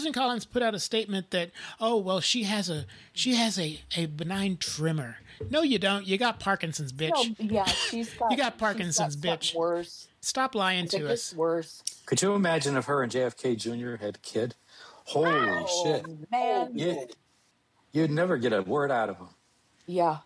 Susan Collins put out a statement that, oh well, she has a benign tremor. No, you don't. You got Parkinson's, bitch. No, yeah, she's got. You got Parkinson's, she's got bitch. Worse. Stop lying to us. It's worse. Could you imagine if her and JFK Jr. had a kid? Holy shit, man! You'd never get a word out of him. Yeah.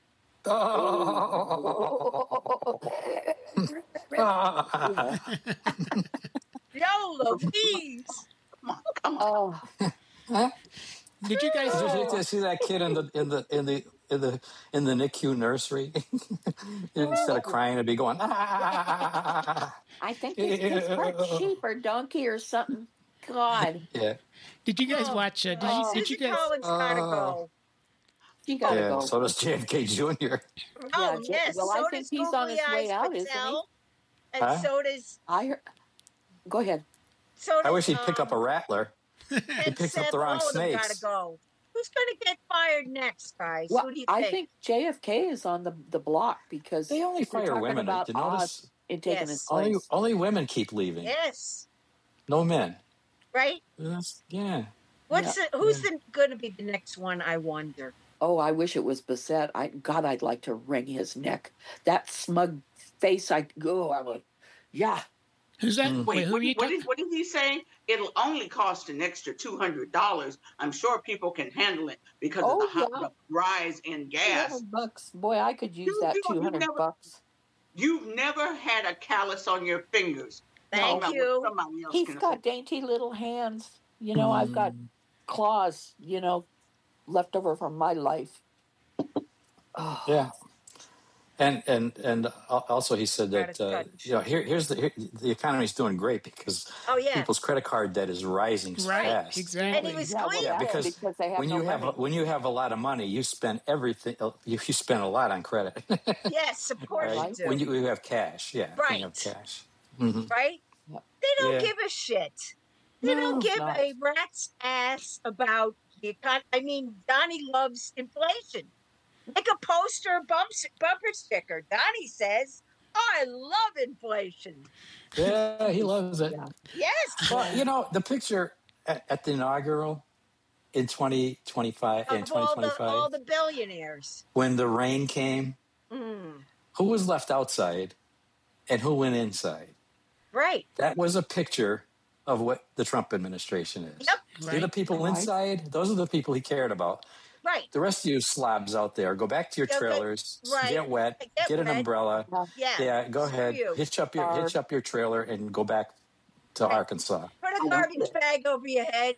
YOLO, please. Come on. Did you guys see that kid in the NICU nursery? Instead of crying, it'd be going. I think it's hurt sheep or donkey or something. God. Yeah. Did you guys watch? Did you guys? Collins gotta go. He gotta go. So does JFK Jr. Oh yes. Well, so I think he's on his way out, isn't he? And so does. Go ahead. So does, I wish he'd pick up a rattler. He picked up the wrong snakes. Gotta go. Who's going to get fired next, guys? Well, who do you think? I think JFK is on the block because they only fire women. About Did you notice? In taking his place. Only women keep leaving. Yes. No men. Right? Yeah. Who's going to be the next one, I wonder? Oh, I wish it was Bassett. I'd like to wring his neck. That smug face, I would. Yeah. Who's that? Wait, what did he say? It'll only cost an extra $200. I'm sure people can handle it because of the rise in gas. $200. Boy, I could use that $200. You've never had a callus on your fingers. Thank you. He's got dainty little hands. You know, I've got claws, left over from my life. Oh. Yeah. And also he said that here's the economy's doing great because people's credit card debt is rising fast. Exactly. And he was clean. Because when you have a lot of money, you spend everything. You spend a lot on credit. Yes, of course you do. When you have cash, right? When you have cash, right? Yep. They don't give a shit. They don't give a rat's ass about the economy. I mean, Donnie loves inflation. Make a poster, bumper sticker. Donnie says, I love inflation. Yeah, he loves it. Yeah. Yes. Well, the picture at the inaugural in 2025, all the billionaires. When the rain came, who was left outside and who went inside? Right. That was a picture of what the Trump administration is. Yep. See the people inside? Those are the people he cared about. Right. The rest of you slobs out there, go back to your trailers, get wet, get an umbrella. Yeah, go ahead, hitch up your trailer and go back to Arkansas. Put a garbage bag over your head,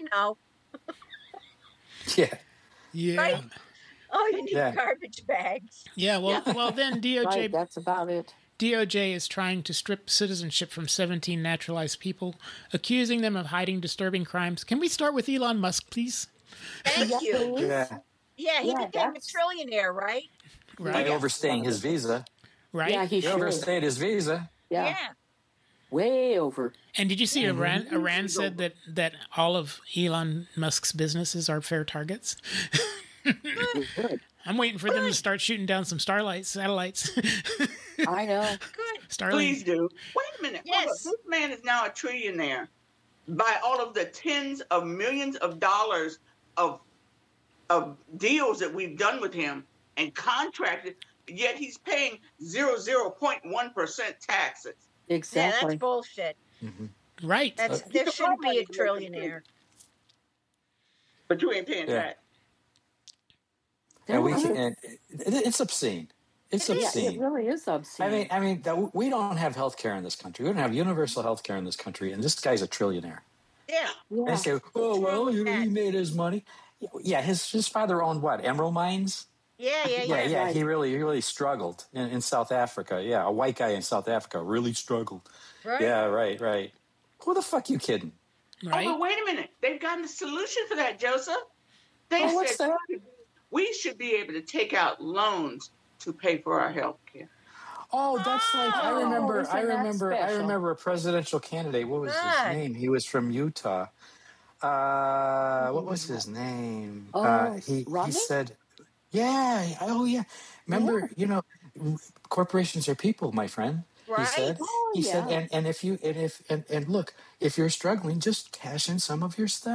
Yeah. Right? Oh, you need garbage bags. Yeah, well then DOJ... Right, that's about it. DOJ is trying to strip citizenship from 17 naturalized people, accusing them of hiding disturbing crimes. Can we start with Elon Musk, please? Thank you. Yeah, he became a trillionaire, right? By overstaying his visa. Right? Yeah, he overstayed his visa. Yeah. Way over. And did you see Iran said that all of Elon Musk's businesses are fair targets? I'm waiting for them to start shooting down some satellites. I know. Good. Starlink. Please do. Wait a minute. Yes. This man is now a trillionaire by all of the tens of millions of dollars of deals that we've done with him and contracted, yet he's paying 0.1% taxes. Exactly. Yeah, that's bullshit. Mm-hmm. Right. There shouldn't be a trillionaire. But you ain't paying tax. And it's obscene. It's obscene. It really is obscene. I mean, we don't have health care in this country. We don't have universal health care in this country, and this guy's a trillionaire. Yeah. They say, oh, well, he made his money. Yeah, his father owned what? Emerald mines? Yeah. He really struggled in South Africa. Yeah, a white guy in South Africa really struggled. Right. Yeah, right. Who the fuck you kidding? Right. Oh, but wait a minute. They've gotten a solution for that, Joseph. They what's said that? we should be able to take out loans to pay for our health care. Oh, that's like I remember special? a presidential candidate. What was his name? He was from Utah. What was his name? He said, yeah. Oh, yeah. Remember, corporations are people, my friend. Right. He said. He said, and look, if you're struggling, just cash in some of your stuff.